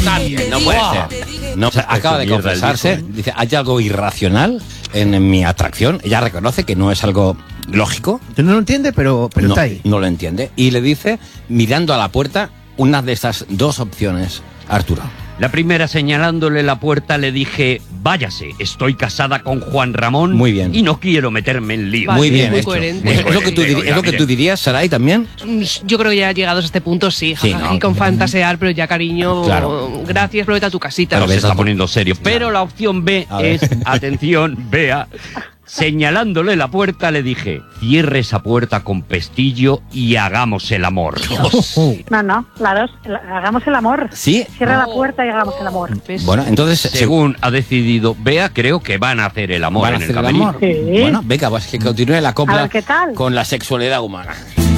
también, no puede ser. No, o sea, acaba de confesarse, dice, hay algo irracional en mi atracción. Ella reconoce que no es algo lógico. No lo entiende, pero no, está ahí. No lo entiende. Y le dice, mirando a la puerta, una de estas dos opciones, Arturo. La primera, señalándole la puerta, le dije, váyase, estoy casada con Juan Ramón. Muy bien. Y no quiero meterme en lío. Muy bien, muy hecho. coherente. Es lo que tú dirías, Saray, también. Yo creo que ya llegados a este punto, sí. Sí, jajaja, ¿no? y con fantasear, pero ya, cariño, Claro. gracias, vete a tu casita. Pero se ves, está poniendo serio. Pero la opción B A ver. es, atención, Bea, señalándole la puerta, le dije, cierre esa puerta con pestillo y hagamos el amor. No, claro, hagamos el amor. Sí. Cierra la puerta y hagamos el amor. Bueno, entonces, Según ha decidido Bea, creo que van a hacer el amor ¿van a en el hacer el camerino. amor? Sí. Bueno, venga, pues que continúe la A copla ver, ¿qué tal? con la sexualidad humana.